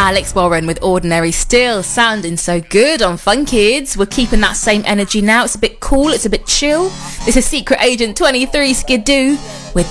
Alex Warren with Ordinary Still, sounding so good on Fun Kids. We're keeping that same energy now. It's a bit cool, it's a bit chill. This is Secret Agent 23 Skidoo with